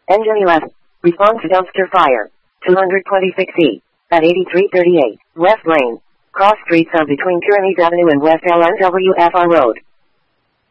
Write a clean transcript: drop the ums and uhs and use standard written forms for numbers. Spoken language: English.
Engine 11. Respond to dumpster fire. 226E. At 8338. West Lane. Cross streets are between Pyrenees Avenue and West LNWFR Road.